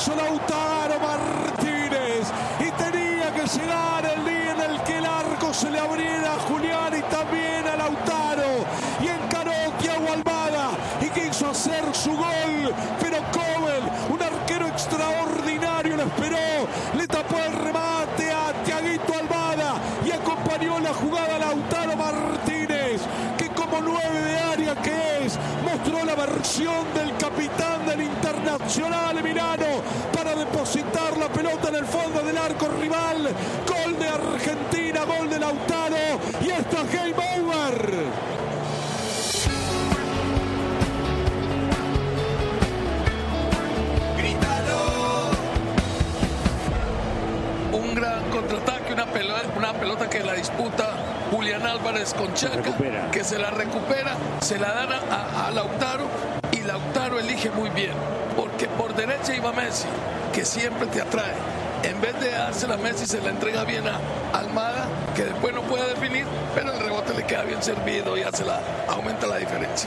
hizo Lautaro Martínez y tenía que llegar el día en el que el arco se le abriera a Julián y también a Lautaro, y encaró Thiago Almada y quiso hacer su gol, pero Kobel, un arquero extraordinario, lo esperó, le tapó el remate a Thiaguito Almada y acompañó la jugada a Lautaro Martínez, que como 9 de área que es, mostró la versión del capitán del Internacional Milano para depositar la pelota en el fondo del arco rival. Gol de Argentina, gol de Lautaro, y esto es game over. Un gran contraataque, una pelota que la disputa Julián Álvarez con Chaca, que se la recupera, se la dan a Lautaro, y Lautaro elige muy bien, porque por derecha iba Messi, que siempre te atrae. En vez de dársela a Messi, se la entrega bien a Almada, que después no puede definir, pero el rebote le queda bien servido y aumenta la diferencia.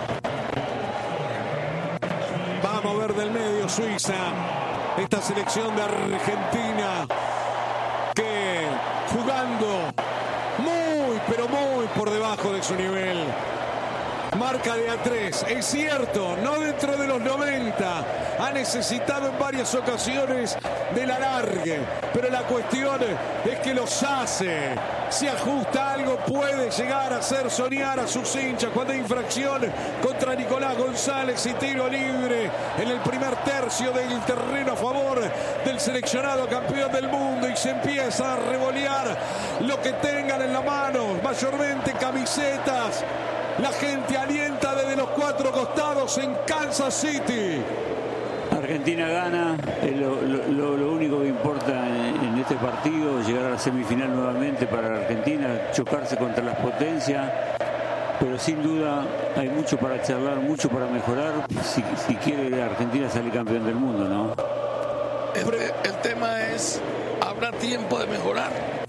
Va a mover del medio Suiza esta selección de Argentina, que jugando muy, pero muy por debajo de su nivel. Marca de A3, es cierto, no dentro de los 90, ha necesitado en varias ocasiones del alargue, pero la cuestión es que los hace, se ajusta algo, puede llegar a hacer soñar a sus hinchas cuando hay infracción contra Nicolás González y tiro libre en el primer tercio del terreno a favor del seleccionado campeón del mundo, y se empieza a revolear lo que tengan en la mano, mayormente camisetas. La gente alienta desde los 4 costados en Kansas City. Argentina gana, es lo único que importa en este partido, llegar a la semifinal nuevamente para la Argentina, chocarse contra las potencias, pero sin duda hay mucho para charlar, mucho para mejorar si quiere la Argentina salir campeón del mundo, ¿no? El tema es, ¿habrá tiempo de mejorar?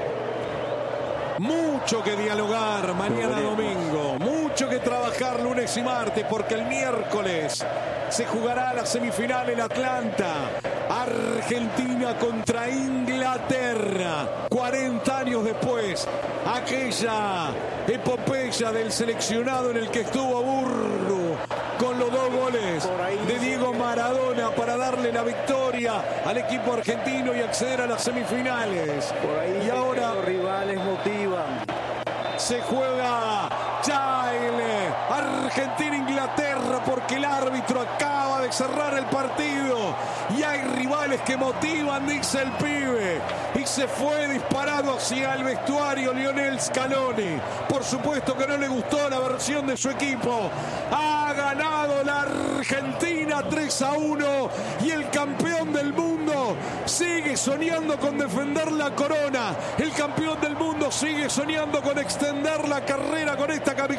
Mucho que dialogar mañana domingo, mucho que trabajar lunes y martes, porque el miércoles se jugará la semifinal en Atlanta. Argentina contra Inglaterra, 40 años después, aquella epopeya del seleccionado en el que estuvo Burru con los 2 goles de Diego Maradona para darle la victoria al equipo argentino y acceder a las semifinales. Por ahí y ahora los rivales motivan. Se juega ya el Argentina-Inglaterra, porque el árbitro acaba de cerrar el partido y hay rivales que motivan, dice el pibe, y se fue disparado hacia el vestuario Lionel Scaloni. Por supuesto que no le gustó la versión de su equipo. Ha ganado la Argentina 3-1 y el campeón del mundo sigue soñando con defender la corona. El campeón del mundo sigue soñando con extender la carrera con esta camiseta.